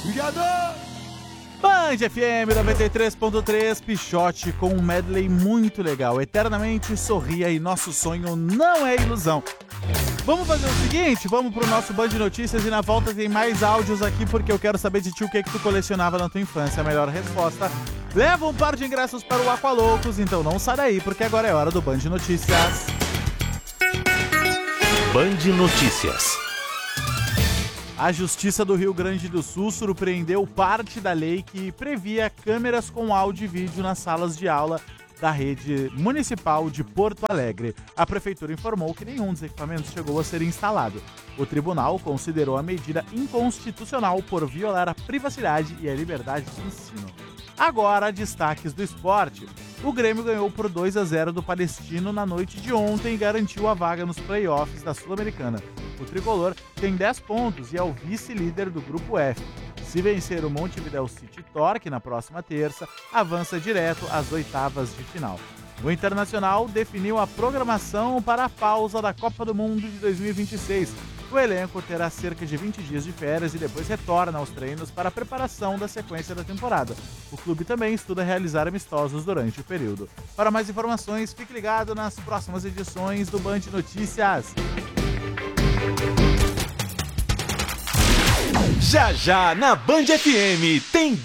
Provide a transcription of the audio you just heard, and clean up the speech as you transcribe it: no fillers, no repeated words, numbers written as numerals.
Obrigado! Band FM 93.3, Pichote com um medley muito legal. Eternamente sorria e nosso sonho não é ilusão. Vamos fazer o seguinte, vamos pro nosso Band Notícias e na volta tem mais áudios aqui porque eu quero saber de ti o que tu colecionava na tua infância. A melhor resposta leva um par de ingressos para o Aqualoucos, então não sai daí porque agora é hora do Band Notícias. Band Notícias. A Justiça do Rio Grande do Sul surpreendeu parte da lei que previa câmeras com áudio e vídeo nas salas de aula da rede municipal de Porto Alegre. A prefeitura informou que nenhum dos equipamentos chegou a ser instalado. O tribunal considerou a medida inconstitucional por violar a privacidade e a liberdade de ensino. Agora, destaques do esporte. O Grêmio ganhou por 2-0 do Palestino na noite de ontem e garantiu a vaga nos playoffs da Sul-Americana. O tricolor tem 10 pontos e é o vice-líder do Grupo F. Se vencer o Montevideo City Torque na próxima terça, avança direto às oitavas de final. O Internacional definiu a programação para a pausa da Copa do Mundo de 2026. O elenco terá cerca de 20 dias de férias e depois retorna aos treinos para a preparação da sequência da temporada. O clube também estuda realizar amistosos durante o período. Para mais informações, fique ligado nas próximas edições do Band Notícias. Já já na Band FM tem